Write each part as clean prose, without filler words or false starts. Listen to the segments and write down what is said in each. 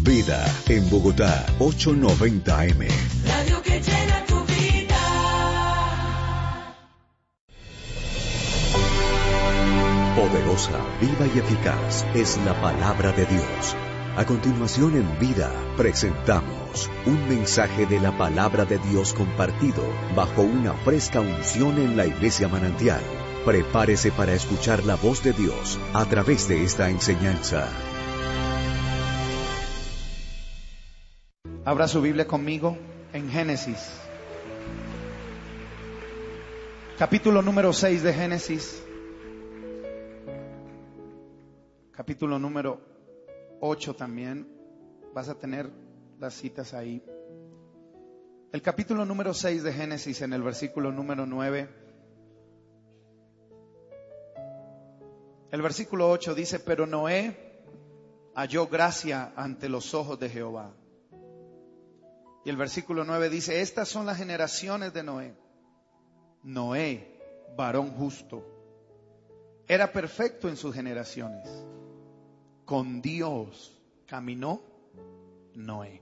Vida en Bogotá, 890 AM. Radio que llena tu vida. Poderosa, viva y eficaz es la palabra de Dios. A continuación en Vida presentamos un mensaje de la palabra de Dios compartido bajo una fresca unción en la Iglesia Manantial. Prepárese para escuchar la voz de Dios a través de esta enseñanza. Abra su Biblia conmigo en Génesis. Capítulo número 6 de Génesis. Capítulo número 8 también. Vas a tener las citas ahí. El capítulo número 6 de Génesis, en el versículo número 9. El versículo 8 dice: pero Noé halló gracia ante los ojos de Jehová. Y el versículo 9 dice: estas son las generaciones de Noé. Noé, varón justo, era perfecto en sus generaciones. Con Dios caminó Noé.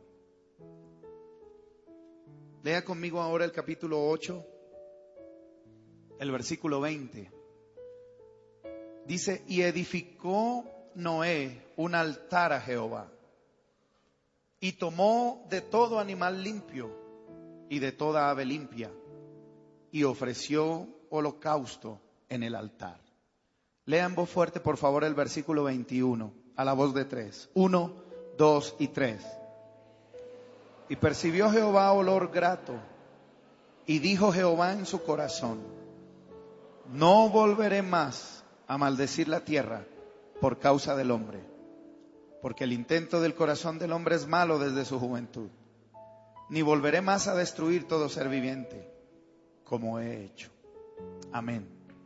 Lea conmigo ahora el capítulo 8, el versículo 20. Dice: y edificó Noé un altar a Jehová, y tomó de todo animal limpio y de toda ave limpia, y ofreció holocausto en el altar. Lea en voz fuerte, por favor, el versículo 21, a la voz de 3. 1, 2 y 3. Y percibió Jehová olor grato, y dijo Jehová en su corazón: no volveré más a maldecir la tierra por causa del hombre, porque el intento del corazón del hombre es malo desde su juventud. Ni volveré más a destruir todo ser viviente, como he hecho. Amén.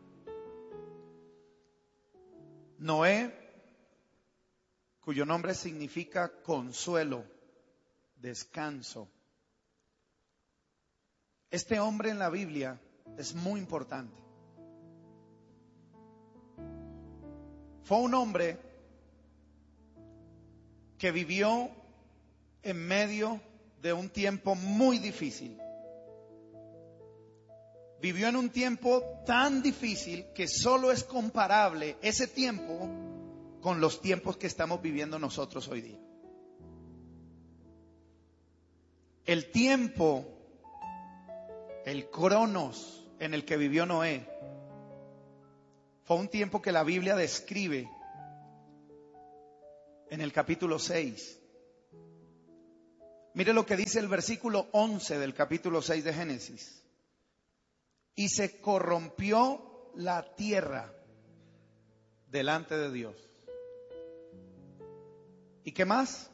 Noé, cuyo nombre significa consuelo, descanso. Este hombre en la Biblia es muy importante. Fue un hombre que vivió en medio de un tiempo muy difícil. Vivió en un tiempo tan difícil que solo es comparable ese tiempo con los tiempos que estamos viviendo nosotros hoy día. El tiempo, el cronos en el que vivió Noé, fue un tiempo que la Biblia describe en el capítulo 6. Mire lo que dice el versículo 11 del capítulo 6 de Génesis. Y se corrompió la tierra delante de Dios. ¿Y qué más?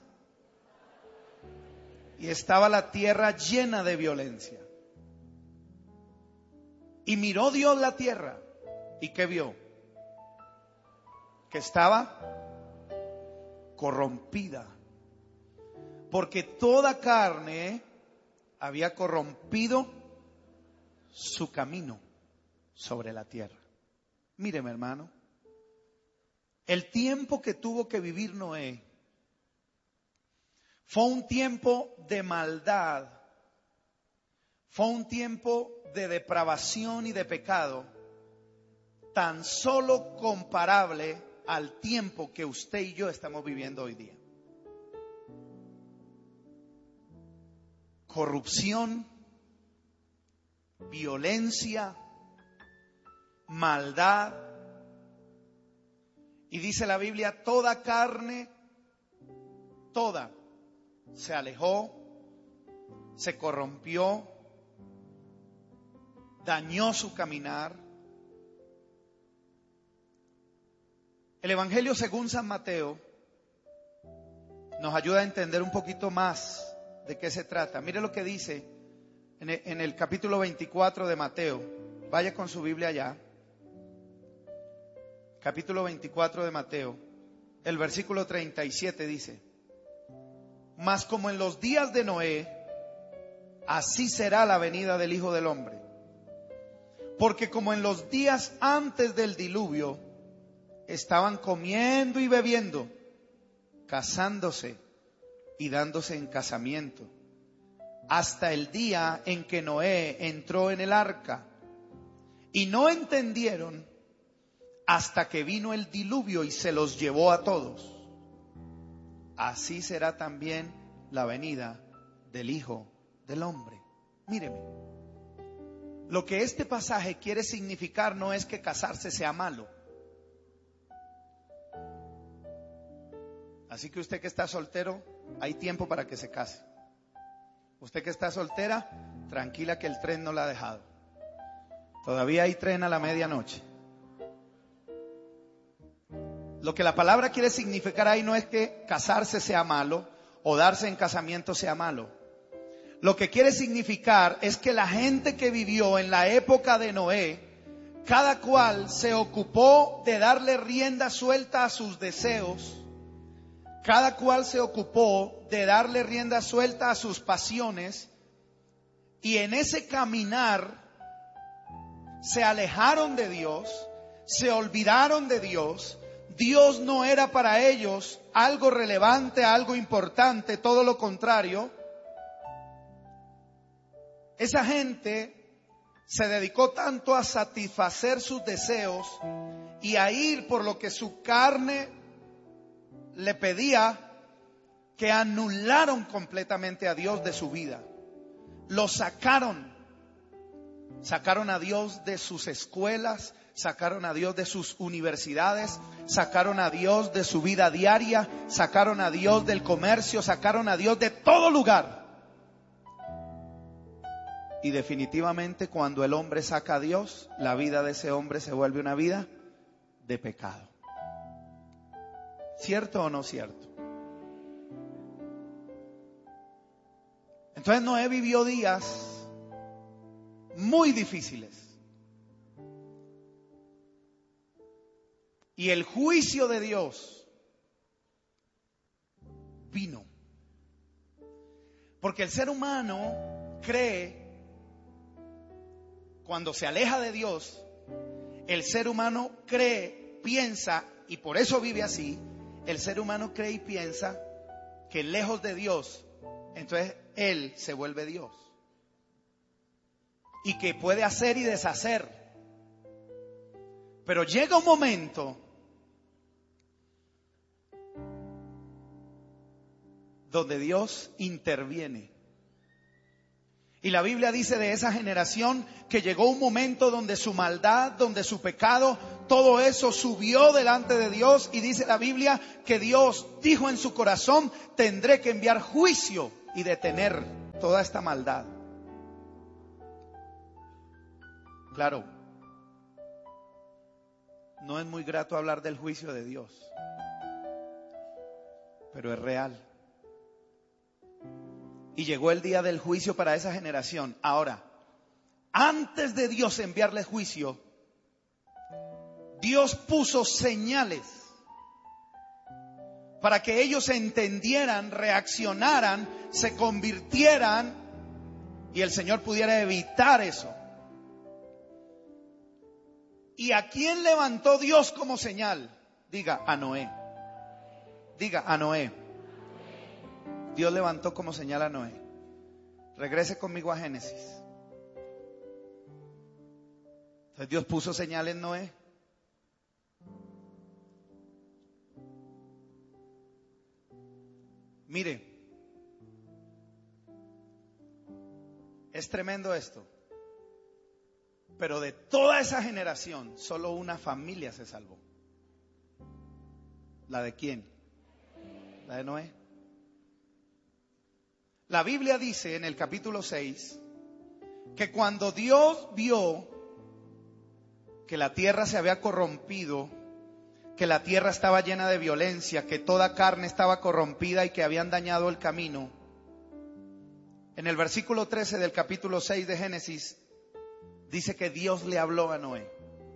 Y estaba la tierra llena de violencia. Y miró Dios la tierra. ¿Y qué vio? Que estaba corrompida, porque toda carne había corrompido su camino sobre la tierra. Míreme, hermano, el tiempo que tuvo que vivir Noé fue un tiempo de maldad, fue un tiempo de depravación y de pecado, tan solo comparable al tiempo que usted y yo estamos viviendo hoy día. Corrupción, violencia, maldad. Y dice la Biblia: toda carne, toda, se alejó, se corrompió, dañó su caminar. El Evangelio según San Mateo nos ayuda a entender un poquito más de qué se trata. Mire lo que dice en el capítulo 24 de Mateo. Vaya con su Biblia allá. Capítulo 24 de Mateo. El versículo 37 dice: mas como en los días de Noé, así será la venida del Hijo del Hombre. Porque como en los días antes del diluvio, estaban comiendo y bebiendo, casándose y dándose en casamiento, hasta el día en que Noé entró en el arca. Y no entendieron hasta que vino el diluvio y se los llevó a todos. Así será también la venida del Hijo del Hombre. Míreme, lo que este pasaje quiere significar no es que casarse sea malo. Así que usted que está soltero, hay tiempo para que se case. Usted que está soltera, tranquila que el tren no la ha dejado. Todavía hay tren a la medianoche. Lo que la palabra quiere significar ahí no es que casarse sea malo o darse en casamiento sea malo. Lo que quiere significar es que la gente que vivió en la época de Noé, cada cual se ocupó de darle rienda suelta a sus deseos. Cada cual se ocupó de darle rienda suelta a sus pasiones, y en ese caminar se alejaron de Dios, se olvidaron de Dios. Dios no era para ellos algo relevante, algo importante, todo lo contrario. Esa gente se dedicó tanto a satisfacer sus deseos y a ir por lo que su carne le pedía, que anularon completamente a Dios de su vida. Lo sacaron a Dios de sus escuelas, sacaron a Dios de sus universidades, sacaron a Dios de su vida diaria, sacaron a Dios del comercio, sacaron a Dios de todo lugar. Y definitivamente cuando el hombre saca a Dios, la vida de ese hombre se vuelve una vida de pecado. ¿Cierto o no cierto? Entonces Noé vivió días muy difíciles. Y el juicio de Dios vino. Porque el ser humano cree, cuando se aleja de Dios, el ser humano cree, piensa, y por eso vive así. El ser humano cree y piensa que lejos de Dios, entonces Él se vuelve Dios. Y que puede hacer y deshacer. Pero llega un momento donde Dios interviene. Y la Biblia dice de esa generación que llegó un momento donde su maldad, donde su pecado, todo eso subió delante de Dios. Y dice la Biblia que Dios dijo en su corazón: tendré que enviar juicio y detener toda esta maldad. Claro, no es muy grato hablar del juicio de Dios, pero es real. Y llegó el día del juicio para esa generación. Ahora, antes de Dios enviarle juicio, Dios puso señales para que ellos entendieran, reaccionaran, se convirtieran y el Señor pudiera evitar eso. ¿Y a quién levantó Dios como señal? Diga, a Noé. Diga, a Noé. Dios levantó como señal a Noé. Regrese conmigo a Génesis. Entonces Dios puso señal en Noé. Mire, es tremendo esto. Pero de toda esa generación, solo una familia se salvó. ¿La de quién? La de Noé. La Biblia dice en el capítulo 6 que cuando Dios vio que la tierra se había corrompido, que la tierra estaba llena de violencia, que toda carne estaba corrompida y que habían dañado el camino, en el versículo 13 del capítulo 6 de Génesis dice que Dios le habló a Noé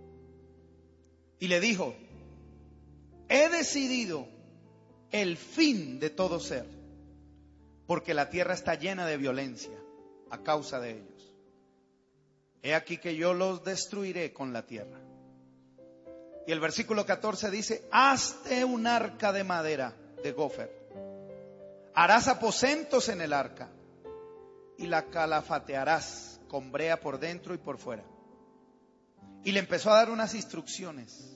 y le dijo: he decidido el fin de todo ser, porque la tierra está llena de violencia a causa de ellos. He aquí que yo los destruiré con la tierra. Y el versículo 14 dice: hazte un arca de madera de gofer. Harás aposentos en el arca y la calafatearás con brea por dentro y por fuera. Y le empezó a dar unas instrucciones.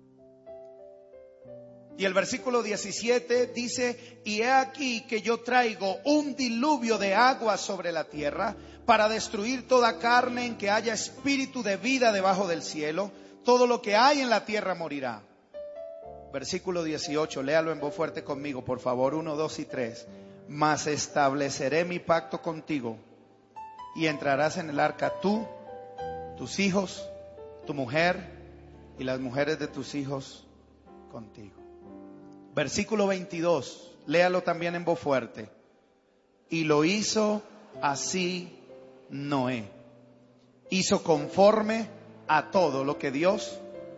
Y el versículo 17 dice: y he aquí que yo traigo un diluvio de agua sobre la tierra para destruir toda carne en que haya espíritu de vida debajo del cielo. Todo lo que hay en la tierra morirá. Versículo 18, léalo en voz fuerte conmigo, por favor. 1, 2 y 3. Mas estableceré mi pacto contigo y entrarás en el arca tú, tus hijos, tu mujer y las mujeres de tus hijos contigo. Versículo 22, léalo también en voz fuerte. Y lo hizo así Noé. Hizo conforme a todo lo que Dios.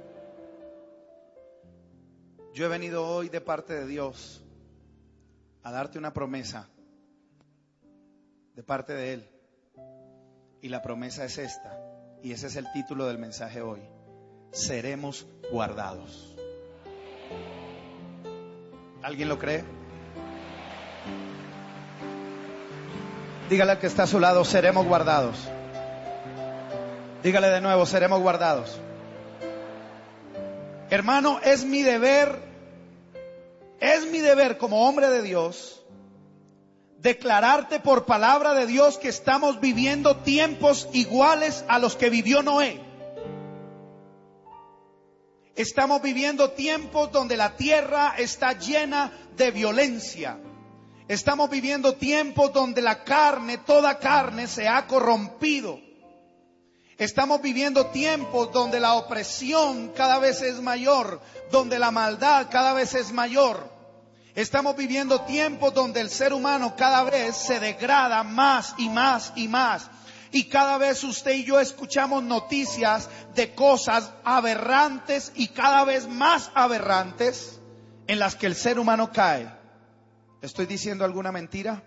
Yo he venido hoy de parte de Dios a darte una promesa de parte de Él. Y la promesa es esta, y ese es el título del mensaje hoy: seremos guardados. ¿Alguien lo cree? Dígale al que está a su lado: seremos guardados. Dígale de nuevo: seremos guardados. Hermano, es mi deber como hombre de Dios declararte por palabra de Dios que estamos viviendo tiempos iguales a los que vivió Noé. Estamos viviendo tiempos donde la tierra está llena de violencia. Estamos viviendo tiempos donde la carne, toda carne, se ha corrompido. Estamos viviendo tiempos donde la opresión cada vez es mayor, donde la maldad cada vez es mayor. Estamos viviendo tiempos donde el ser humano cada vez se degrada más y más y más. Y cada vez usted y yo escuchamos noticias de cosas aberrantes y cada vez más aberrantes en las que el ser humano cae. ¿Estoy diciendo alguna mentira?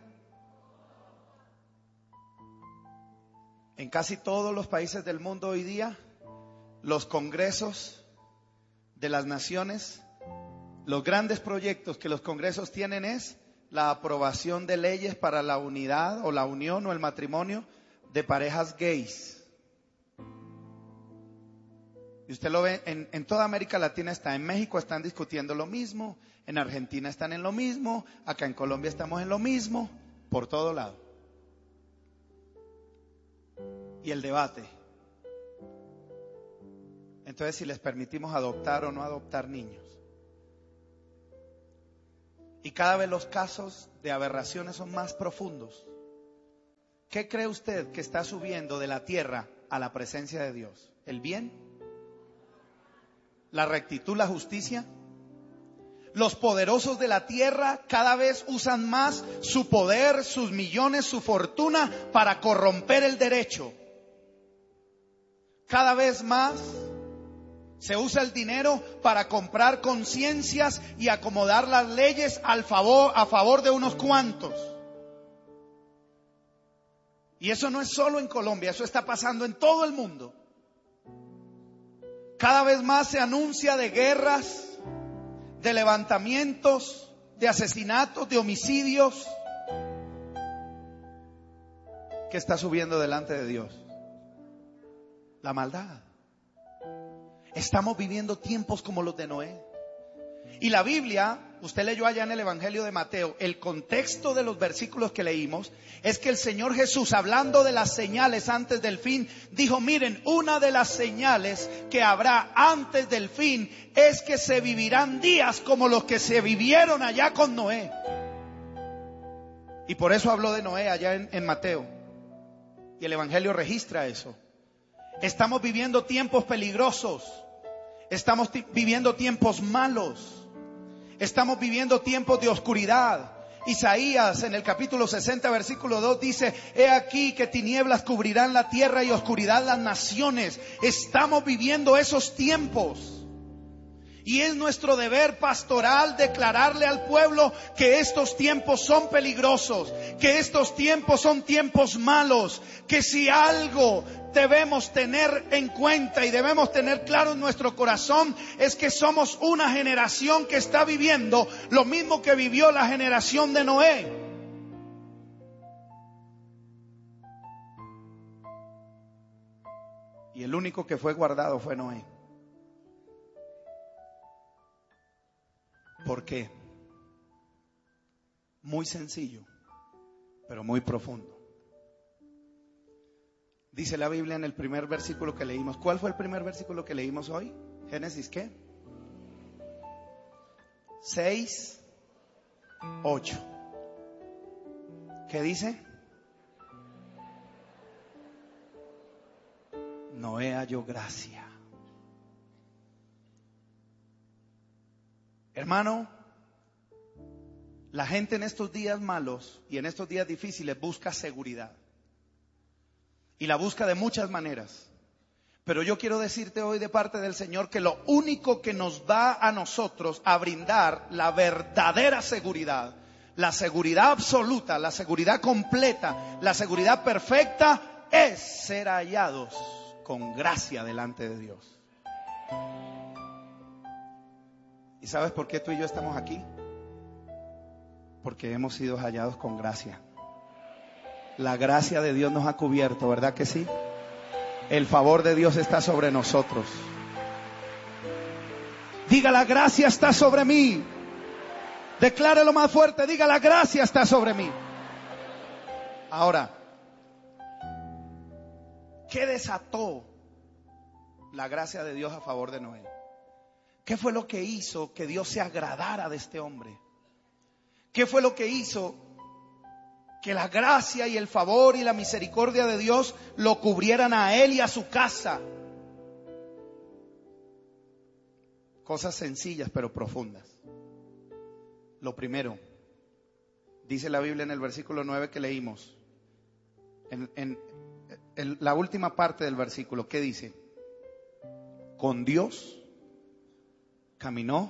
En casi todos los países del mundo hoy día, los congresos de las naciones, los grandes proyectos que los congresos tienen es la aprobación de leyes para la unidad o la unión o el matrimonio de parejas gays. Y usted lo ve en toda América Latina está. En México están discutiendo lo mismo, en Argentina están en lo mismo, acá en Colombia estamos en lo mismo, por todo lado. Y el debate. Entonces, si les permitimos adoptar o no adoptar niños. Y cada vez los casos de aberraciones son más profundos. ¿Qué cree usted que está subiendo de la tierra a la presencia de Dios? ¿El bien? ¿La rectitud, la justicia? Los poderosos de la tierra cada vez usan más su poder, sus millones, su fortuna para corromper el derecho. Cada vez más se usa el dinero para comprar conciencias y acomodar las leyes a favor de unos cuantos. Y eso no es solo en Colombia, eso está pasando en todo el mundo. Cada vez más se anuncia de guerras, de levantamientos, de asesinatos, de homicidios. ¿Qué está subiendo delante de Dios? La maldad. Estamos viviendo tiempos como los de Noé. Y la Biblia, usted leyó allá en el Evangelio de Mateo, el contexto de los versículos que leímos es que el Señor Jesús, hablando de las señales antes del fin, dijo: miren, una de las señales que habrá antes del fin es que se vivirán días como los que se vivieron allá con Noé. Y por eso habló de Noé allá en Mateo. Y el Evangelio registra eso. Estamos viviendo tiempos peligrosos. Estamos viviendo tiempos malos. Estamos viviendo tiempos de oscuridad. Isaías en el capítulo 60 versículo 2 dice: he aquí que tinieblas cubrirán la tierra y oscuridad las naciones. Estamos viviendo esos tiempos. Y es nuestro deber pastoral declararle al pueblo que estos tiempos son peligrosos, que estos tiempos son tiempos malos, que si algo debemos tener en cuenta y debemos tener claro en nuestro corazón es que somos una generación que está viviendo lo mismo que vivió la generación de Noé. Y el único que fue guardado fue Noé. ¿Por qué? Muy sencillo, pero muy profundo. Dice la Biblia en el primer versículo que leímos. ¿Cuál fue el primer versículo que leímos hoy? Génesis, ¿qué? 6, 8. ¿Qué dice? Noé halló gracia. Hermano, la gente en estos días malos y en estos días difíciles busca seguridad. Y la busca de muchas maneras. Pero yo quiero decirte hoy de parte del Señor que lo único que nos va a nosotros a brindar la verdadera seguridad, la seguridad absoluta, la seguridad completa, la seguridad perfecta, es ser hallados con gracia delante de Dios. ¿Y sabes por qué tú y yo estamos aquí? Porque hemos sido hallados con gracia. La gracia de Dios nos ha cubierto, ¿verdad que sí? El favor de Dios está sobre nosotros. Diga, la gracia está sobre mí. Declárelo más fuerte, diga, la gracia está sobre mí. Ahora, ¿qué desató la gracia de Dios a favor de Noé? ¿Qué fue lo que hizo que Dios se agradara de este hombre? ¿Qué fue lo que hizo que la gracia y el favor y la misericordia de Dios lo cubrieran a él y a su casa? Cosas sencillas pero profundas. Lo primero, dice la Biblia en el versículo 9 que leímos, en la última parte del versículo, ¿qué dice? Con Dios caminó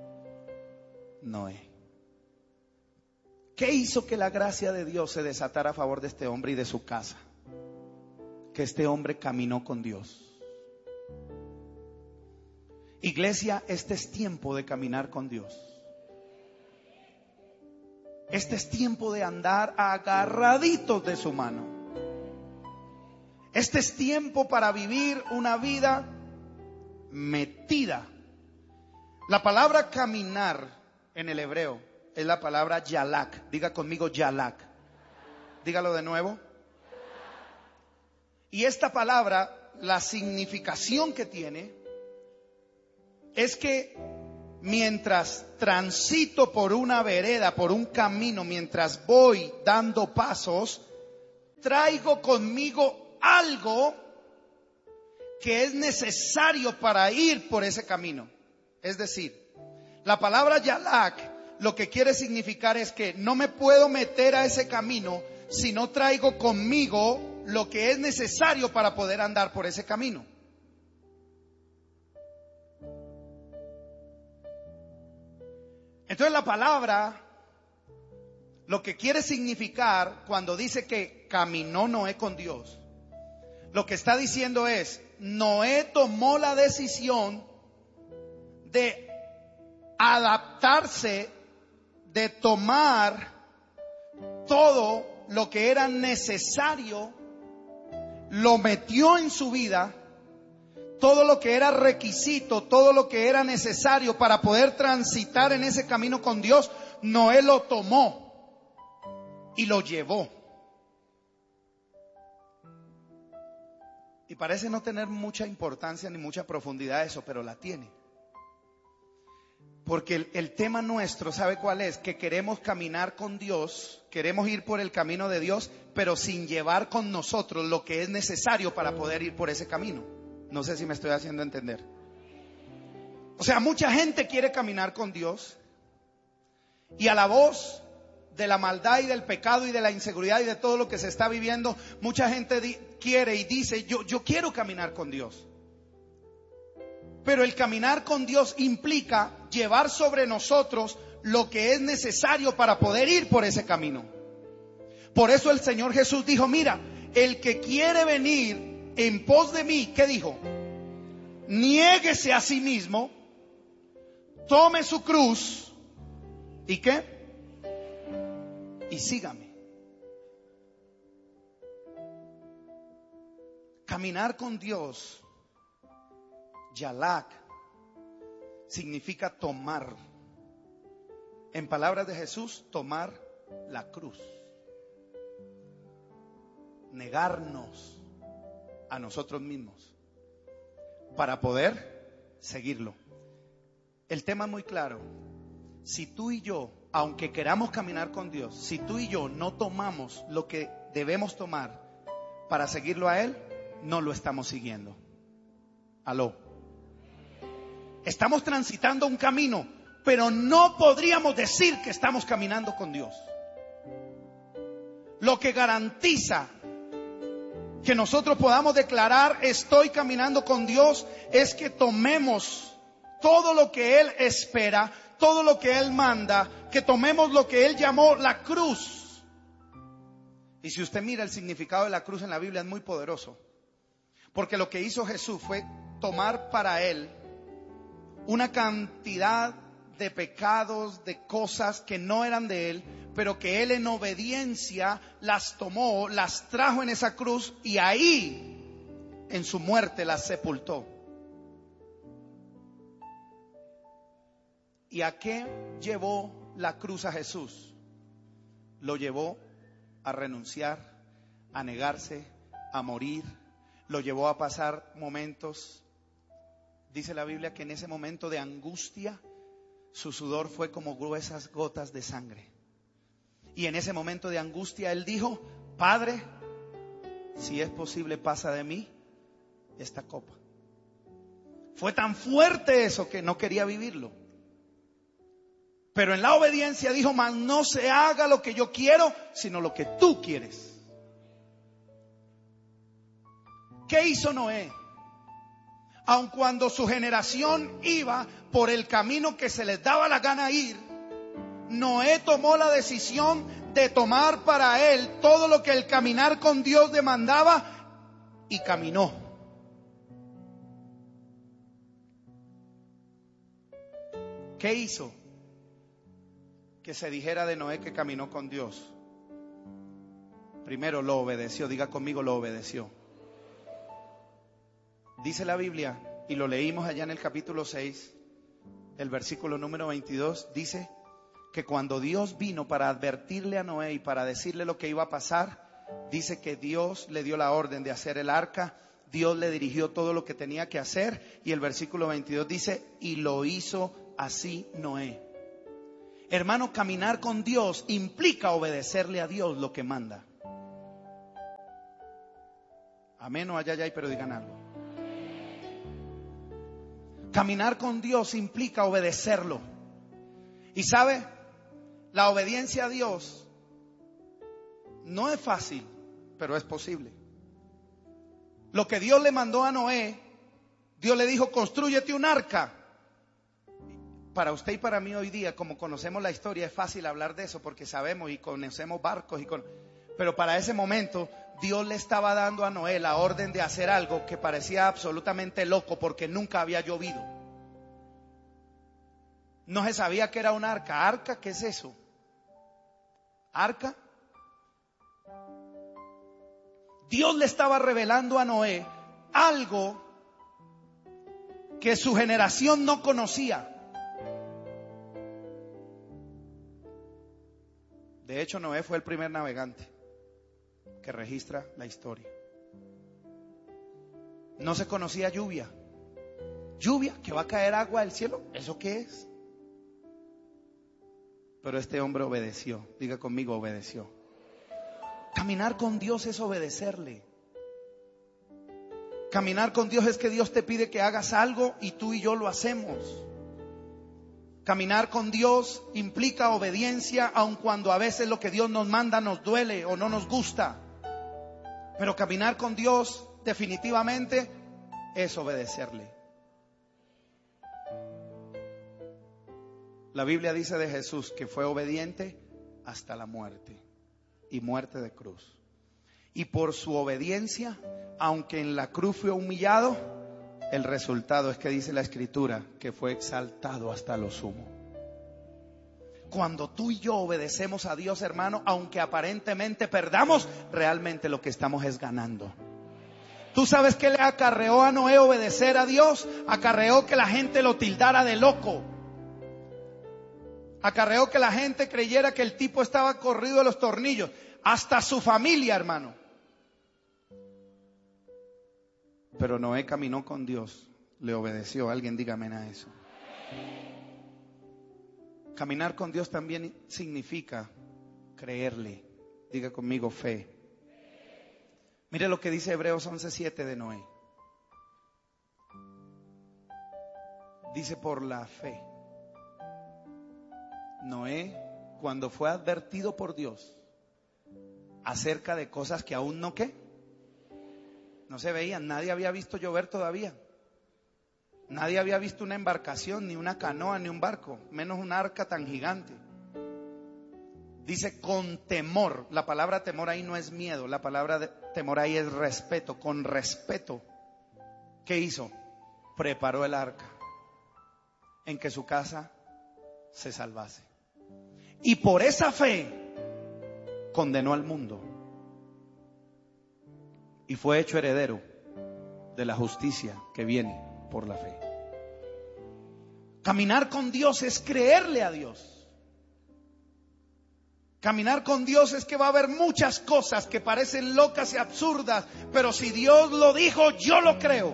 Noé. ¿Qué hizo que la gracia de Dios se desatara a favor de este hombre y de su casa? Que este hombre caminó con Dios. Iglesia, este es tiempo de caminar con Dios. Este es tiempo de andar agarraditos de su mano. Este es tiempo para vivir una vida metida. La palabra caminar en el hebreo es la palabra yalak. Diga conmigo yalak. Dígalo de nuevo. Y esta palabra, la significación que tiene es que mientras transito por una vereda, por un camino, mientras voy dando pasos, traigo conmigo algo que es necesario para ir por ese camino. Es decir, la palabra yalak lo que quiere significar es que no me puedo meter a ese camino si no traigo conmigo lo que es necesario para poder andar por ese camino. Entonces la palabra lo que quiere significar cuando dice que caminó Noé con Dios, lo que está diciendo es, Noé tomó la decisión de adaptarse, de tomar todo lo que era necesario, lo metió en su vida, todo lo que era requisito, todo lo que era necesario para poder transitar en ese camino con Dios, Noé lo tomó y lo llevó. Y parece no tener mucha importancia ni mucha profundidad eso, pero la tiene. Porque el tema nuestro, ¿sabe cuál es? Que queremos caminar con Dios, queremos ir por el camino de Dios, pero sin llevar con nosotros lo que es necesario para poder ir por ese camino. No sé si me estoy haciendo entender. O sea, mucha gente quiere caminar con Dios y a la voz de la maldad y del pecado y de la inseguridad y de todo lo que se está viviendo, mucha gente quiere y dice, yo quiero caminar con Dios. Pero el caminar con Dios implica llevar sobre nosotros lo que es necesario para poder ir por ese camino. Por eso el Señor Jesús dijo, mira, el que quiere venir en pos de mí, ¿qué dijo? Niéguese a sí mismo, tome su cruz, ¿y qué? Y sígame. Caminar con Dios, Yalak, significa tomar. En palabras de Jesús, tomar la cruz. Negarnos a nosotros mismos para poder seguirlo. El tema es muy claro. Si tú y yo, aunque queramos caminar con Dios, si tú y yo no tomamos lo que debemos tomar para seguirlo a Él, no lo estamos siguiendo. Aló. Estamos transitando un camino, pero no podríamos decir que estamos caminando con Dios. Lo que garantiza que nosotros podamos declarar estoy caminando con Dios es que tomemos todo lo que Él espera, todo lo que Él manda, que tomemos lo que Él llamó la cruz. Y si usted mira el significado de la cruz en la Biblia es muy poderoso, porque lo que hizo Jesús fue tomar para Él una cantidad de pecados, de cosas que no eran de Él, pero que Él en obediencia las tomó, las trajo en esa cruz y ahí en su muerte las sepultó. ¿Y a qué llevó la cruz a Jesús? Lo llevó a renunciar, a negarse, a morir. Lo llevó a pasar momentos. Dice la Biblia que en ese momento de angustia su sudor fue como gruesas gotas de sangre. Y en ese momento de angustia Él dijo: Padre, si es posible, pasa de mí esta copa. Fue tan fuerte eso que no quería vivirlo. Pero en la obediencia dijo: mas no se haga lo que yo quiero, sino lo que tú quieres. ¿Qué hizo Noé? Aun cuando su generación iba por el camino que se les daba la gana ir, Noé tomó la decisión de tomar para él todo lo que el caminar con Dios demandaba y caminó. ¿Qué hizo que se dijera de Noé que caminó con Dios? Primero lo obedeció. Diga conmigo, lo obedeció. Dice la Biblia, y lo leímos allá en el capítulo 6, el versículo número 22, dice que cuando Dios vino para advertirle a Noé y para decirle lo que iba a pasar, dice que Dios le dio la orden de hacer el arca, Dios le dirigió todo lo que tenía que hacer, y el versículo 22 dice, y lo hizo así Noé. Hermano, caminar con Dios implica obedecerle a Dios lo que manda. Amén o ayayay, pero digan algo. Caminar con Dios implica obedecerlo. Y sabe, la obediencia a Dios no es fácil, pero es posible. Lo que Dios le mandó a Noé, Dios le dijo: constrúyete un arca. Para usted y para mí hoy día, como conocemos la historia, es fácil hablar de eso porque sabemos y conocemos barcos. Pero para ese momento Dios le estaba dando a Noé la orden de hacer algo que parecía absolutamente loco porque nunca había llovido. No se sabía que era un arca. ¿Arca? ¿Qué es eso? ¿Arca? Dios le estaba revelando a Noé algo que su generación no conocía. De hecho, Noé fue el primer navegante que registra la historia. No se conocía lluvia. ¿Lluvia? ¿Que va a caer agua del cielo? ¿Eso qué es? Pero este hombre obedeció. Diga conmigo, obedeció. Caminar con Dios es obedecerle. Caminar con Dios es que Dios te pide que hagas algo y tú y yo lo hacemos. Caminar con Dios implica obediencia, aun cuando a veces lo que Dios nos manda nos duele o no nos gusta. Pero caminar con Dios definitivamente es obedecerle. La Biblia dice de Jesús que fue obediente hasta la muerte, y muerte de cruz. Y por su obediencia, aunque en la cruz fue humillado, el resultado es que dice la Escritura que fue exaltado hasta lo sumo. Cuando tú y yo obedecemos a Dios, hermano, aunque aparentemente perdamos, realmente lo que estamos es ganando. ¿Tú sabes qué le acarreó a Noé obedecer a Dios? Acarreó que la gente lo tildara de loco. Acarreó que la gente creyera que el tipo estaba corrido de los tornillos. Hasta su familia, hermano. Pero Noé caminó con Dios, le obedeció. Alguien dígame a eso. Caminar con Dios también significa creerle. Diga conmigo fe. Mire lo que dice Hebreos 11:7 de Noé. Dice: por la fe, Noé, cuando fue advertido por Dios acerca de cosas que aún no se veían. Nadie había visto llover todavía. Nadie había visto una embarcación, ni una canoa, ni un barco, menos un arca tan gigante. Dice con temor. La palabra temor ahí no es miedo, la palabra de temor ahí es respeto. Con respeto, ¿qué hizo? Preparó el arca en que su casa se salvase. Y por esa fe condenó al mundo y fue hecho heredero de la justicia que viene por la fe. Caminar con Dios es creerle a Dios. Caminar con Dios es que va a haber muchas cosas que parecen locas y absurdas, pero si Dios lo dijo, yo lo creo.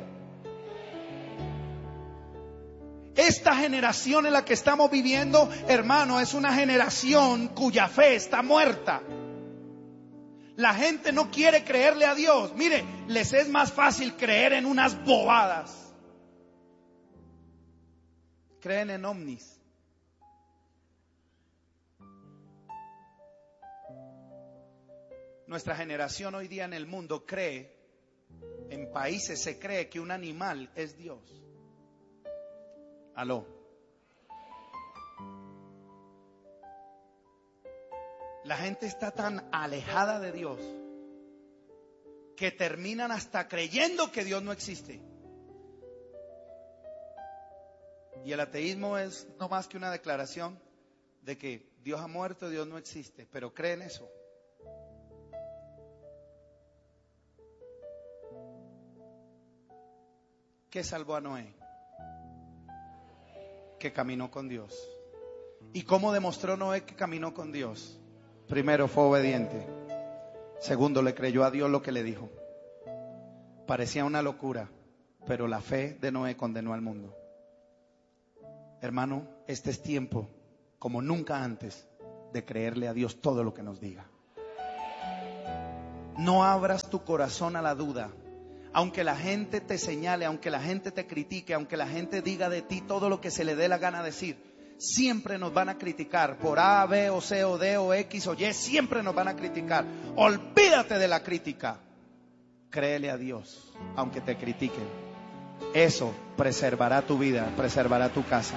Esta generación en la que estamos viviendo, hermano, es una generación cuya fe está muerta. La gente no quiere creerle a Dios. Mire, les es más fácil creer en unas bobadas. Creen en ovnis. Nuestra generación hoy día en el mundo cree, en países se cree que un animal es Dios. Aló. La gente está tan alejada de Dios que terminan hasta creyendo que Dios no existe. Y el ateísmo es no más que una declaración de que Dios ha muerto, Dios no existe, pero creen eso. ¿Qué salvó a Noé? Que caminó con Dios. ¿Y cómo demostró Noé que caminó con Dios? Primero, fue obediente. Segundo, le creyó a Dios lo que le dijo. Parecía una locura, pero la fe de Noé condenó al mundo. Hermano, este es tiempo, como nunca antes, de creerle a Dios todo lo que nos diga. No abras tu corazón a la duda. Aunque la gente te señale, aunque la gente te critique, aunque la gente diga de ti todo lo que se le dé la gana decir, siempre nos van a criticar por A, B o C o D o X o Y, siempre nos van a criticar. Olvídate de la crítica. Créele a Dios, aunque te critiquen. Eso preservará tu vida, preservará tu casa.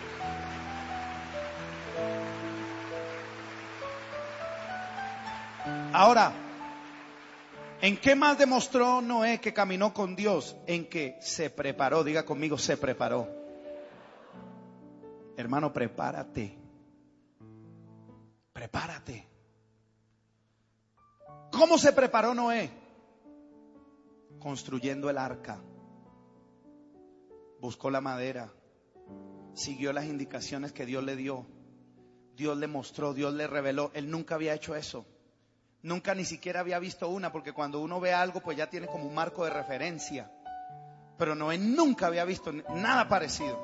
Ahora, ¿en qué más demostró Noé que caminó con Dios? En que se preparó. Diga conmigo, se preparó. Hermano, prepárate. Prepárate. ¿Cómo se preparó Noé? Construyendo el arca. Buscó la madera. Siguió las indicaciones que Dios le dio. Dios le mostró, Dios le reveló. Él nunca había hecho eso. Nunca ni siquiera había visto una, porque cuando uno ve algo pues ya tiene como un marco de referencia. Pero Noé nunca había visto nada parecido.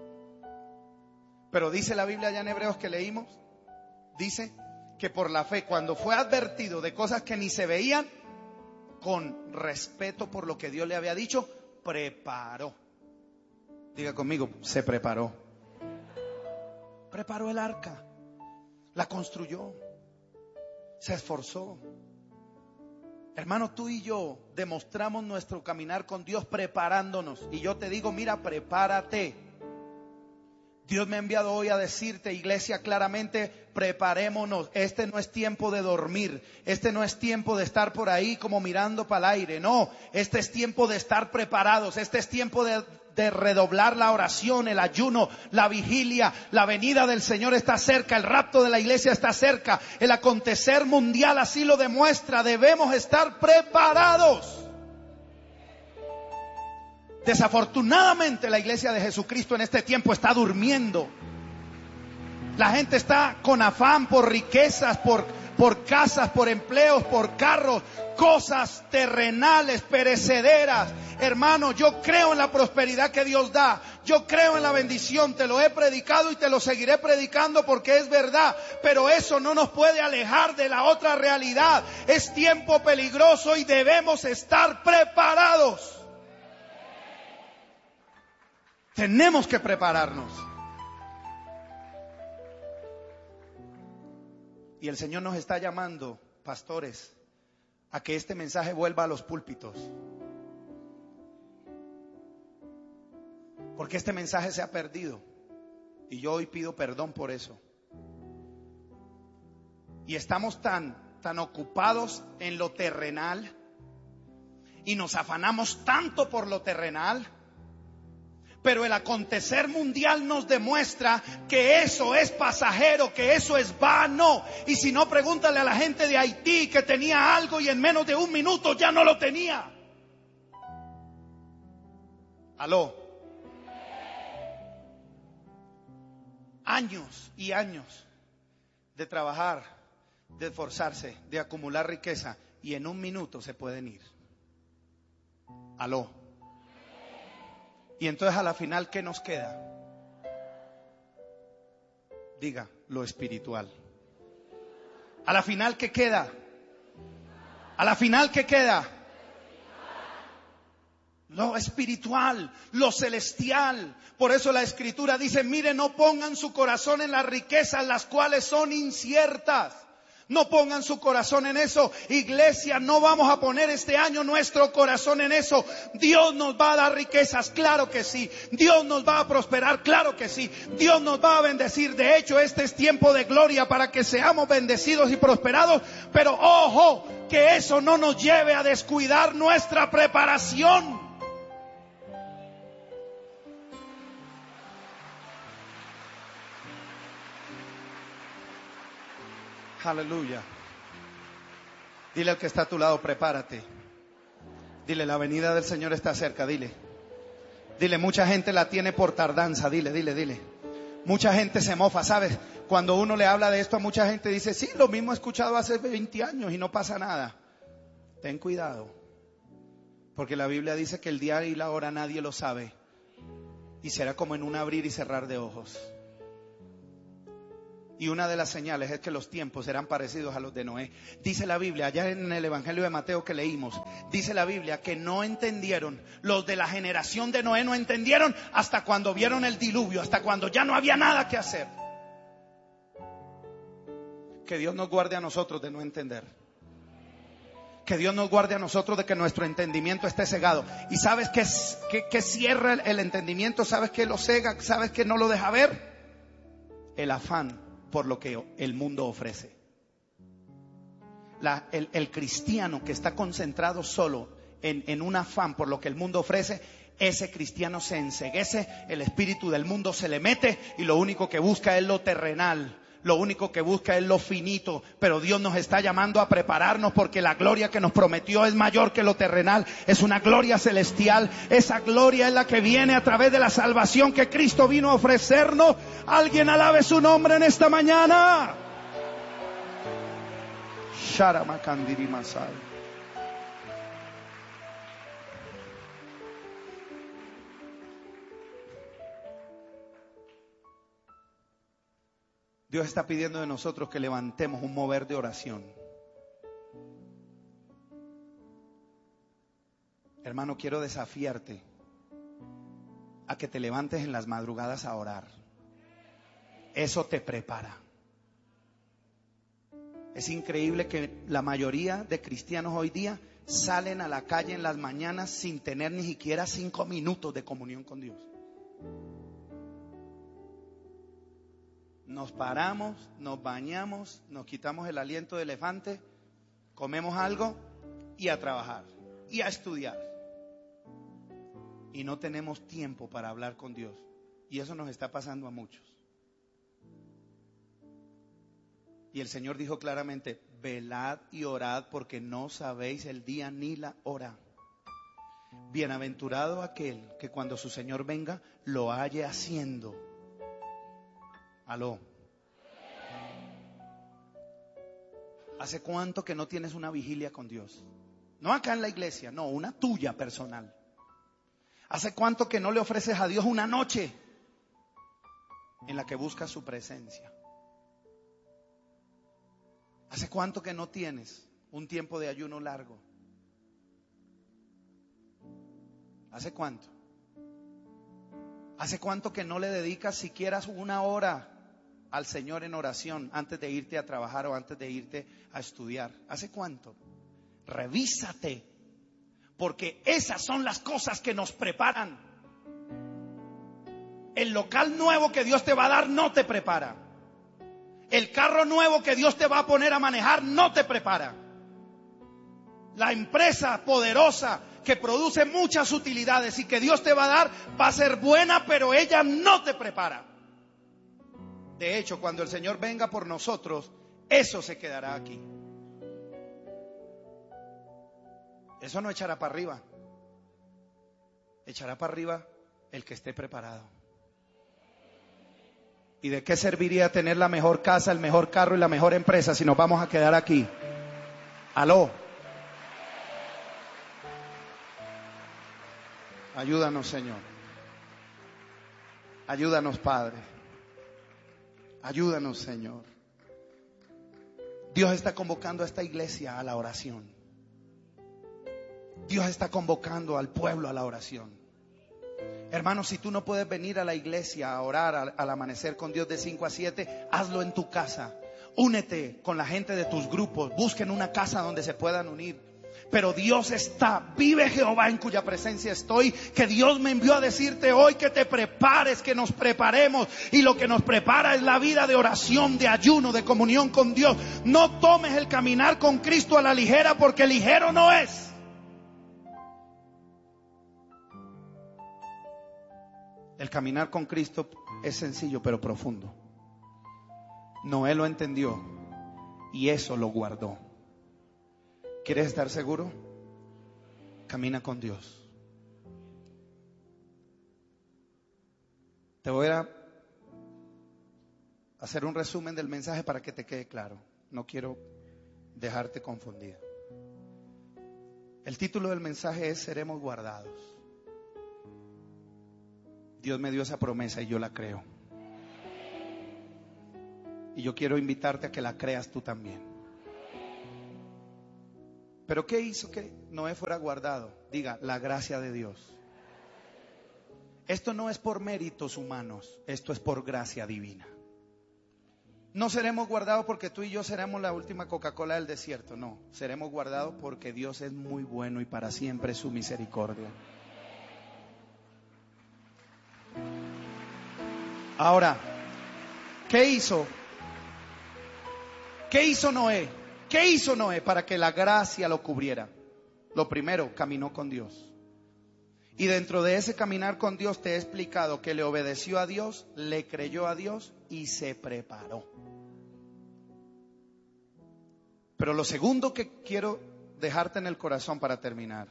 Pero dice la Biblia allá en Hebreos que leímos, dice que por la fe, cuando fue advertido de cosas que ni se veían, con respeto por lo que Dios le había dicho, preparó. Diga conmigo, se preparó. Preparó el arca, la construyó, se esforzó. Hermano, tú y yo demostramos nuestro caminar con Dios preparándonos. Y yo te digo, mira, prepárate. Dios me ha enviado hoy a decirte, iglesia, claramente, preparémonos. Este no es tiempo de dormir. Este no es tiempo de estar por ahí como mirando para el aire. No, este es tiempo de estar preparados. Este es tiempo de redoblar la oración, el ayuno, la vigilia. La venida del Señor está cerca. El rapto de la iglesia está cerca. El acontecer mundial así lo demuestra. Debemos estar preparados. Desafortunadamente la iglesia de Jesucristo en este tiempo está durmiendo. La gente está con afán por riquezas, por casas, por empleos, por carros, cosas terrenales, perecederas. Hermano, yo creo en la prosperidad que Dios da. Yo creo en la bendición. Te lo he predicado y te lo seguiré predicando porque es verdad. Pero eso no nos puede alejar de la otra realidad. Es tiempo peligroso y debemos estar preparados. Tenemos que prepararnos. Y el Señor nos está llamando, pastores, a que este mensaje vuelva a los púlpitos. Porque este mensaje se ha perdido. Y yo hoy pido perdón por eso. Y estamos tan ocupados en lo terrenal. Y nos afanamos tanto por lo terrenal. Pero el acontecer mundial nos demuestra que eso es pasajero, que eso es vano. Y si no, pregúntale a la gente de Haití que tenía algo y en menos de un minuto ya no lo tenía. Aló. Años y años de trabajar, de esforzarse, de acumular riqueza y en un minuto se pueden ir. Aló. Y entonces a la final, ¿qué nos queda? Diga, lo espiritual. A la final, ¿qué queda? A la final, ¿qué queda? Lo espiritual, lo celestial. Por eso la Escritura dice, mire, no pongan su corazón en las riquezas, las cuales son inciertas. No pongan su corazón en eso. Iglesia, no vamos a poner este año nuestro corazón en eso. Dios nos va a dar riquezas, claro que sí. Dios nos va a prosperar, claro que sí. Dios nos va a bendecir. De hecho, este es tiempo de gloria para que seamos bendecidos y prosperados. Pero ojo, que eso no nos lleve a descuidar nuestra preparación. Aleluya. Dile al que está a tu lado, prepárate. Dile, la venida del Señor está cerca, dile. Dile, mucha gente la tiene por tardanza, dile. Mucha gente se mofa, ¿sabes? Cuando uno le habla de esto a mucha gente dice, sí, lo mismo he escuchado hace 20 años y no pasa nada. Ten cuidado. Porque la Biblia dice que el día y la hora nadie lo sabe. Y será como en un abrir y cerrar de ojos. Y una de las señales es que los tiempos serán parecidos a los de Noé. Dice la Biblia, allá en el Evangelio de Mateo que leímos, dice la Biblia que no entendieron, los de la generación de Noé no entendieron hasta cuando vieron el diluvio, hasta cuando ya no había nada que hacer. Que Dios nos guarde a nosotros de no entender. Que Dios nos guarde a nosotros de que nuestro entendimiento esté cegado. ¿Y sabes qué cierra el entendimiento? ¿Sabes qué lo cega? ¿Sabes qué no lo deja ver? El afán por lo que el mundo ofrece. El cristiano que está concentrado solo en un afán por lo que el mundo ofrece, ese cristiano se enceguece, el espíritu del mundo se le mete y lo único que busca es lo terrenal. Lo único que busca es lo finito, pero Dios nos está llamando a prepararnos porque la gloria que nos prometió es mayor que lo terrenal, es una gloria celestial. Esa gloria es la que viene a través de la salvación que Cristo vino a ofrecernos. Alguien alabe su nombre en esta mañana. Sharamakandiri Masai. Dios está pidiendo de nosotros que levantemos un mover de oración. Hermano, quiero desafiarte a que te levantes en las madrugadas a orar. Eso te prepara. Es increíble que la mayoría de cristianos hoy día salen a la calle en las mañanas sin tener ni siquiera 5 minutos de comunión con Dios. Nos paramos, nos bañamos, nos quitamos el aliento de elefante, comemos algo y a trabajar y a estudiar. Y no tenemos tiempo para hablar con Dios. Y eso nos está pasando a muchos. Y el Señor dijo claramente, velad y orad porque no sabéis el día ni la hora. Bienaventurado aquel que cuando su Señor venga lo halle haciendo. Aló. ¿Hace cuánto que no tienes una vigilia con Dios? No acá en la iglesia, no, una tuya personal. ¿Hace cuánto que no le ofreces a Dios una noche en la que buscas su presencia? ¿Hace cuánto que no tienes un tiempo de ayuno largo? ¿Hace cuánto? ¿Hace cuánto que no le dedicas siquiera una hora al Señor en oración antes de irte a trabajar o antes de irte a estudiar? ¿Hace cuánto? Revísate, porque esas son las cosas que nos preparan. El local nuevo que Dios te va a dar no te prepara. El carro nuevo que Dios te va a poner a manejar no te prepara. La empresa poderosa que produce muchas utilidades y que Dios te va a dar va a ser buena, pero ella no te prepara. De hecho, cuando el Señor venga por nosotros, eso se quedará aquí. Eso no echará para arriba. Echará para arriba el que esté preparado. ¿Y de qué serviría tener la mejor casa, el mejor carro y la mejor empresa si nos vamos a quedar aquí? Aló. Ayúdanos, Señor. Ayúdanos, Padre. Ayúdanos, Señor. Dios está convocando a esta iglesia a la oración. Dios está convocando al pueblo a la oración. Hermanos, si tú no puedes venir a la iglesia a orar al amanecer con Dios de 5 a 7, hazlo en tu casa. Únete con la gente de tus grupos. Busquen una casa donde se puedan unir. Pero Dios está, vive Jehová en cuya presencia estoy, que Dios me envió a decirte hoy que te prepares, que nos preparemos. Y lo que nos prepara es la vida de oración, de ayuno, de comunión con Dios. No tomes el caminar con Cristo a la ligera, porque ligero no es. El caminar con Cristo es sencillo pero profundo. Noé lo entendió y eso lo guardó. ¿Quieres estar seguro? Camina con Dios. Te voy a hacer un resumen del mensaje para que te quede claro. No quiero dejarte confundido. El título del mensaje es Seremos guardados. Dios me dio esa promesa y yo la creo. Y yo quiero invitarte a que la creas tú también. Pero ¿qué hizo que Noé fuera guardado? Diga, la gracia de Dios. Esto no es por méritos humanos, esto es por gracia divina. No seremos guardados porque tú y yo seremos la última Coca-Cola del desierto, no. Seremos guardados porque Dios es muy bueno y para siempre es su misericordia. Ahora, ¿qué hizo? ¿Qué hizo Noé? ¿Qué hizo Noé para que la gracia lo cubriera? Lo primero, caminó con Dios. Y dentro de ese caminar con Dios te he explicado que le obedeció a Dios, le creyó a Dios y se preparó. Pero lo segundo que quiero dejarte en el corazón para terminar.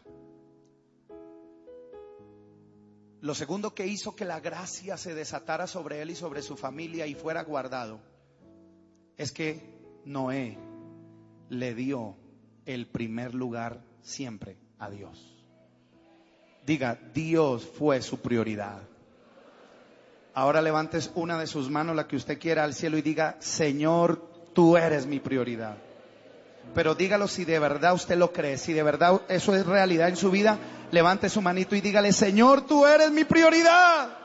Lo segundo que hizo que la gracia se desatara sobre él y sobre su familia y fuera guardado es que Noé le dio el primer lugar siempre a Dios. Diga, Dios fue su prioridad. Ahora levantes una de sus manos, la que usted quiera, al cielo y diga, Señor, tú eres mi prioridad. Pero dígalo si de verdad usted lo cree, si de verdad eso es realidad en su vida. Levante su manito y dígale, Señor, tú eres mi prioridad.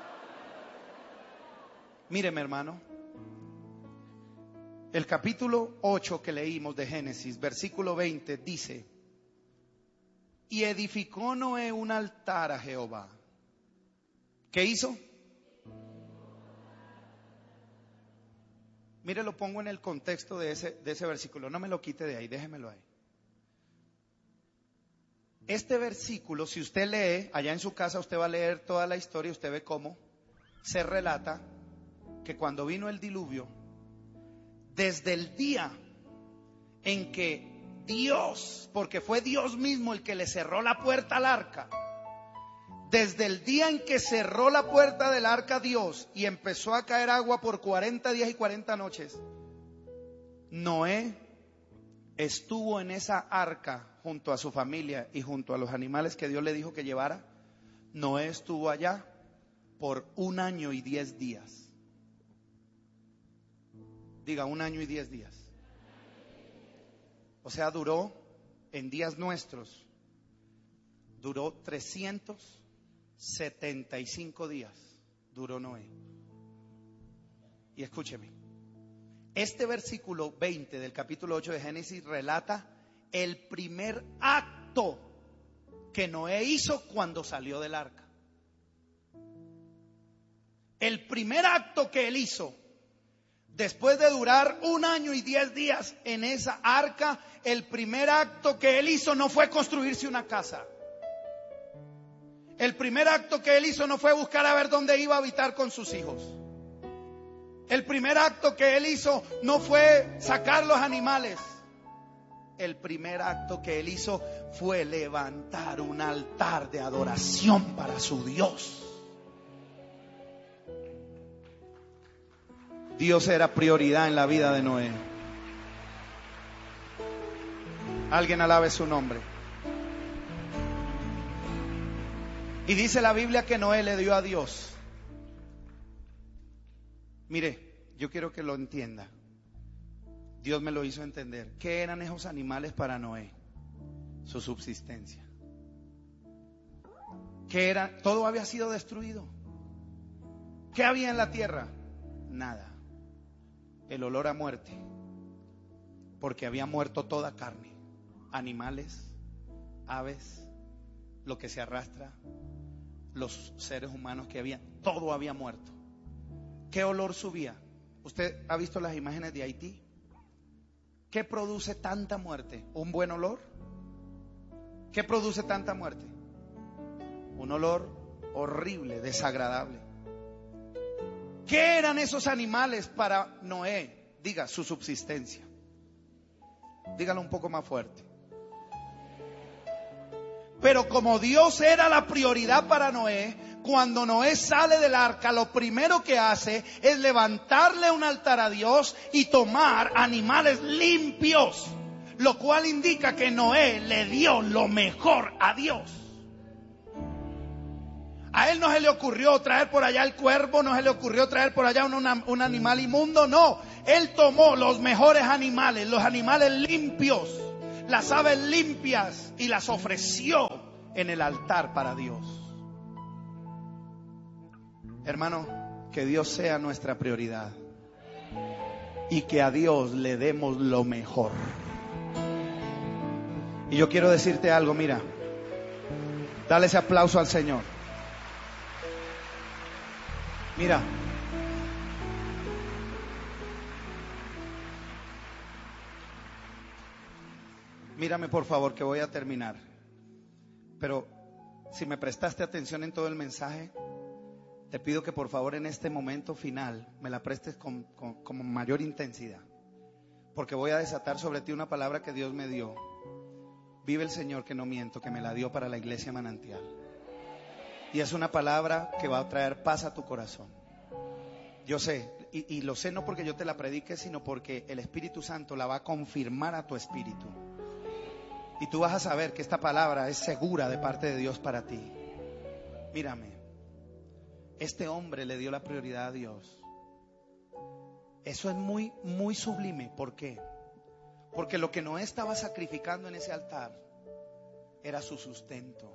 Míreme, hermano. El capítulo 8 que leímos de Génesis, versículo 20, dice, y edificó Noé un altar a Jehová. ¿Qué hizo? Mire, lo pongo en el contexto de ese versículo. No me lo quite de ahí, déjemelo ahí. Este versículo, si usted lee, allá en su casa usted va a leer toda la historia, usted ve cómo se relata que cuando vino el diluvio, desde el día en que Dios, porque fue Dios mismo el que le cerró la puerta al arca, Desde el día en que cerró la puerta del arca Dios y empezó a caer agua por 40 días y 40 noches, Noé estuvo en esa arca junto a su familia y junto a los animales que Dios le dijo que llevara. Noé estuvo allá por 1 año y 10 días. Diga, 1 año y 10 días. O sea, duró en días nuestros, duró 375 días, duró Noé. Y escúcheme, este versículo 20 del capítulo 8 de Génesis relata el primer acto que Noé hizo cuando salió del arca. El primer acto que él hizo, después de durar 1 año y 10 días en esa arca, el primer acto que él hizo no fue construirse una casa. El primer acto que él hizo no fue buscar a ver dónde iba a habitar con sus hijos. El primer acto que él hizo no fue sacar los animales. El primer acto que él hizo fue levantar un altar de adoración para su Dios. Dios era prioridad en la vida de Noé. Alguien alabe su nombre. Y dice la Biblia que Noé le dio a Dios. Mire, yo quiero que lo entienda. Dios me lo hizo entender. ¿Qué eran esos animales para Noé? Su subsistencia. ¿Qué era? Todo había sido destruido. ¿Qué había en la tierra? Nada. El olor a muerte. Porque había muerto toda carne. Animales, aves, lo que se arrastra, los seres humanos que había, todo había muerto. ¿Qué olor subía? ¿Usted ha visto las imágenes de Haití? ¿Qué produce tanta muerte? ¿Un buen olor? ¿Qué produce tanta muerte? Un olor horrible, desagradable. ¿Qué eran esos animales para Noé? Diga, su subsistencia. Dígalo un poco más fuerte. Pero como Dios era la prioridad para Noé, cuando Noé sale del arca, lo primero que hace es levantarle un altar a Dios y tomar animales limpios, lo cual indica que Noé le dio lo mejor a Dios. A él no se le ocurrió traer por allá el cuervo, no se le ocurrió traer por allá un animal inmundo, no. Él tomó los mejores animales, los animales limpios, las aves limpias, y las ofreció en el altar para Dios. Hermano, que Dios sea nuestra prioridad y que a Dios le demos lo mejor. Y yo quiero decirte algo, mira, dale ese aplauso al Señor. Mira, mírame por favor que voy a terminar. Pero si me prestaste atención en todo el mensaje, te pido que por favor en este momento final me la prestes con mayor intensidad. Porque voy a desatar sobre ti una palabra que Dios me dio. Vive el Señor que no miento, que me la dio para la iglesia Manantial. Y es una palabra que va a traer paz a tu corazón. Yo sé, y lo sé no porque yo te la predique, sino porque el Espíritu Santo la va a confirmar a tu espíritu. Y tú vas a saber que esta palabra es segura de parte de Dios para ti. Mírame, este hombre le dio la prioridad a Dios. Eso es muy, muy sublime. ¿Por qué? Porque lo que Noé estaba sacrificando en ese altar era su sustento.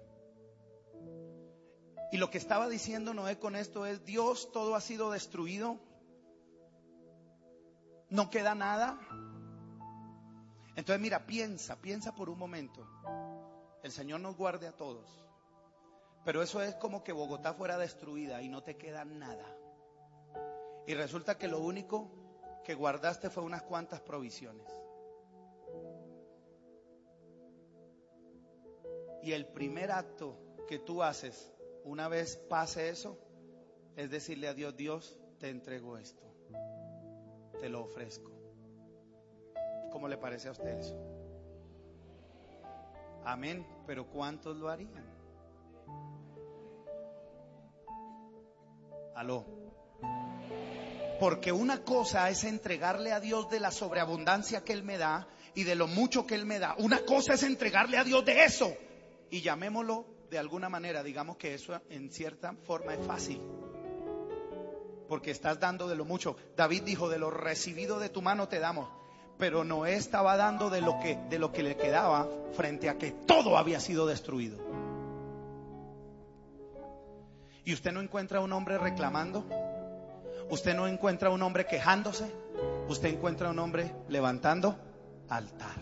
Y lo que estaba diciendo Noé con esto es: Dios, todo ha sido destruido, no queda nada. Entonces mira, piensa por un momento. El Señor nos guarde a todos. Pero eso es como que Bogotá fuera destruida y no te queda nada. Y resulta que lo único que guardaste fue unas cuantas provisiones. Y el primer acto que tú haces una vez pase eso es decirle a Dios: Dios, te entrego esto, te lo ofrezco. ¿Cómo le parece a usted eso? Amén. Pero ¿cuántos lo harían? Aló. Porque una cosa es entregarle a Dios de la sobreabundancia que Él me da y de lo mucho que Él me da. Una cosa es entregarle a Dios de eso. Y llamémoslo de alguna manera, digamos que eso en cierta forma es fácil. Porque estás dando de lo mucho. David dijo, de lo recibido de tu mano te damos. Pero Noé estaba dando de lo que le quedaba frente a que todo había sido destruido. Y usted no encuentra a un hombre reclamando. Usted no encuentra a un hombre quejándose. Usted encuentra a un hombre levantando altar.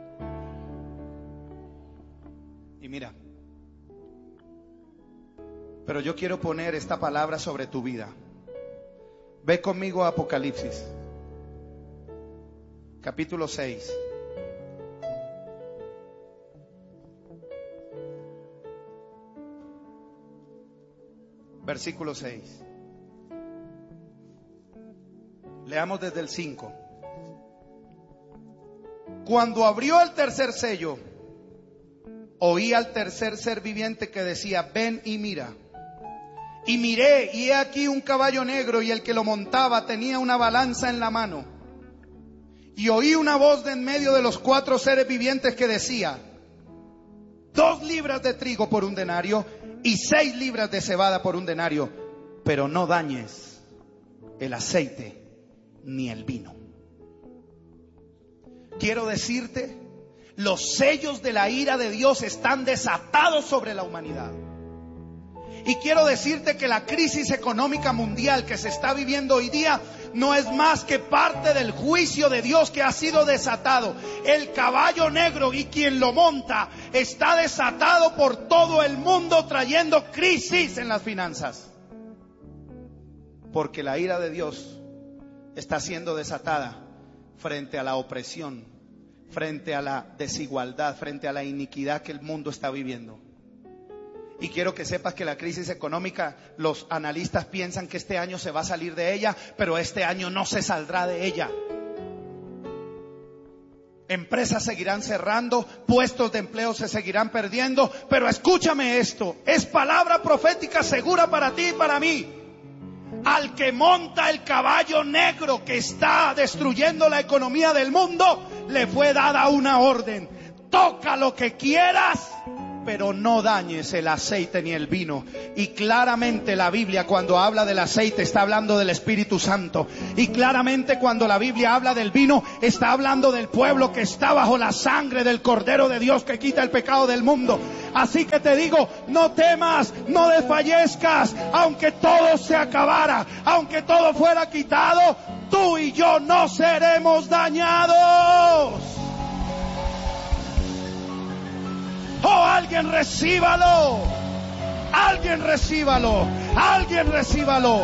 Y mira, pero yo quiero poner esta palabra sobre tu vida. Ve conmigo a Apocalipsis, capítulo 6. Versículo 6. Leamos desde el 5. Cuando abrió el tercer sello, oí al tercer ser viviente que decía, ven y mira. Y miré, y he aquí un caballo negro, y el que lo montaba tenía una balanza en la mano. Y oí una voz de en medio de los 4 seres vivientes que decía, 2 libras de trigo por un denario, y 6 libras de cebada por un denario, pero no dañes el aceite ni el vino. Quiero decirte, los sellos de la ira de Dios están desatados sobre la humanidad. Y quiero decirte que la crisis económica mundial que se está viviendo hoy día no es más que parte del juicio de Dios que ha sido desatado. El caballo negro y quien lo monta está desatado por todo el mundo, trayendo crisis en las finanzas. Porque la ira de Dios está siendo desatada frente a la opresión, frente a la desigualdad, frente a la iniquidad que el mundo está viviendo. Y quiero que sepas que la crisis económica, los analistas piensan que este año se va a salir de ella, pero este año no se saldrá de ella. Empresas seguirán cerrando, puestos de empleo se seguirán perdiendo, pero escúchame esto, es palabra profética segura para ti y para mí. Al que monta el caballo negro que está destruyendo la economía del mundo, le fue dada una orden: toca lo que quieras, pero no dañes el aceite ni el vino. Y claramente la Biblia, cuando habla del aceite, está hablando del Espíritu Santo. Y claramente cuando la Biblia habla del vino, está hablando del pueblo que está bajo la sangre del Cordero de Dios que quita el pecado del mundo. Así que te digo, no temas, no desfallezcas. Aunque todo se acabara, aunque todo fuera quitado, tú y yo no seremos dañados. Oh, alguien recíbalo. Alguien recíbalo. Alguien recíbalo.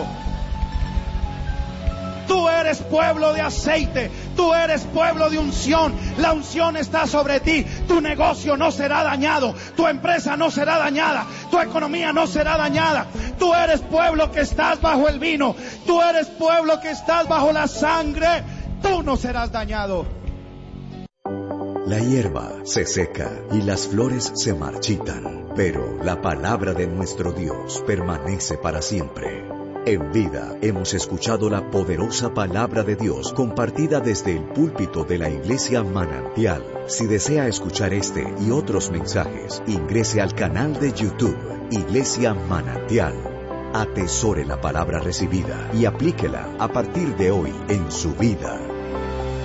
Tú eres pueblo de aceite. Tú eres pueblo de unción. La unción está sobre ti. Tu negocio no será dañado. Tu empresa no será dañada. Tu economía no será dañada. Tú eres pueblo que estás bajo el vino. Tú eres pueblo que estás bajo la sangre. Tú no serás dañado. La hierba se seca y las flores se marchitan, pero la palabra de nuestro Dios permanece para siempre. En Vida hemos escuchado la poderosa palabra de Dios compartida desde el púlpito de la Iglesia Manantial. Si desea escuchar este y otros mensajes, ingrese al canal de YouTube Iglesia Manantial. Atesore la palabra recibida y aplíquela a partir de hoy en su vida.